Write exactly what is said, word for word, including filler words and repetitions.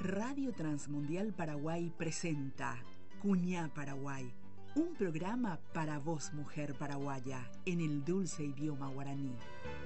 Radio Transmundial Paraguay presenta Cuñá Paraguay, un programa para vos, mujer paraguaya, en el dulce idioma guaraní.